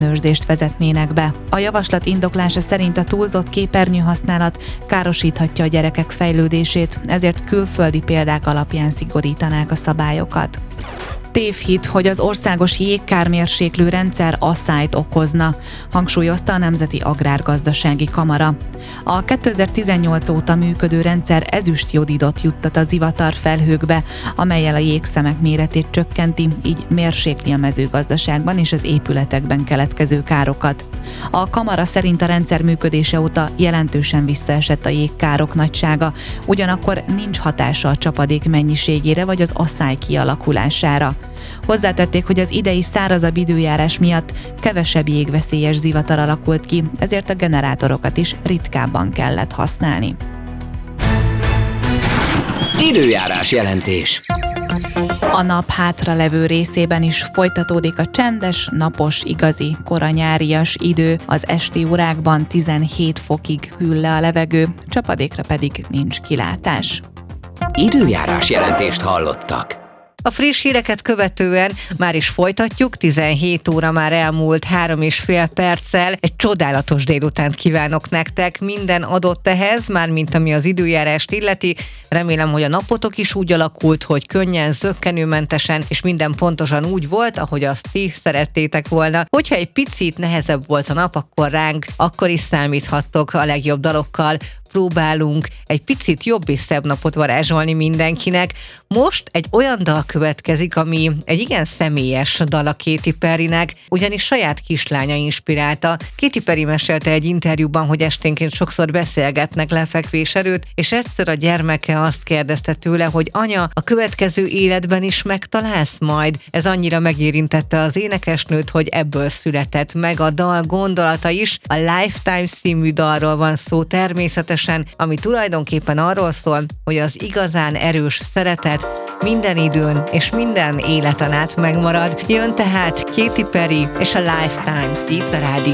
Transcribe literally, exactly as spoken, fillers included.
ellenőrzést vezetnének be. A javaslat indoklása szerint a túlzott képernyőhasználat károsíthatja a gyerekek fejlődését, ezért külföldi példák alapján szigorítanák a szabályokat. Tévhit, hogy az országos jégkármérséklő rendszer asszályt okozna, hangsúlyozta a Nemzeti Agrárgazdasági Kamara. A kétezer-tizennyolc óta működő rendszer ezüstjodidot juttat a zivatar felhőkbe, amellyel a jégszemek méretét csökkenti, így mérsékli a mezőgazdaságban és az épületekben keletkező károkat. A kamara szerint a rendszer működése óta jelentősen visszaesett a jégkárok nagysága, ugyanakkor nincs hatása a csapadék mennyiségére vagy az asszály kialakulására. Hozzátették, hogy az idei szárazabb időjárás miatt kevesebb jégveszélyes zivatar alakult ki, ezért a generátorokat is ritkábban kellett használni. Időjárás jelentés. A nap hátralevő részében is folytatódik a csendes, napos, igazi, koranyárias idő, az esti órákban tizenhét fokig hűl le a levegő, csapadékra pedig nincs kilátás. Időjárás jelentést hallottak. A friss híreket követően már is folytatjuk, tizenhét óra már elmúlt három és fél perccel. Egy csodálatos délutánt kívánok nektek, minden adott ehhez, mármint ami az időjárást illeti. Remélem, hogy a napotok is úgy alakult, hogy könnyen, zökkenőmentesen, és minden pontosan úgy volt, ahogy azt ti szerettétek volna. Hogyha egy picit nehezebb volt a nap, akkor ránk, akkor is számíthattok a legjobb dalokkal. Próbálunk egy picit jobb és szebb napot varázsolni mindenkinek. Most egy olyan dal következik, ami egy igen személyes dal a Katy Perrynek, ugyanis saját kislánya inspirálta. Katy Perry mesélte egy interjúban, hogy esténként sokszor beszélgetnek lefekvés előtt, és egyszer a gyermeke azt kérdezte tőle, hogy anya, a következő életben is megtalálsz majd? Ez annyira megérintette az énekesnőt, hogy ebből született meg a dal gondolata is. A Lifetime című dalról van szó természetesen, ami tulajdonképpen arról szól, hogy az igazán erős szeretet minden időn és minden életen át megmarad. Jön tehát Katy Perry és a Lifetimes itt a rádió.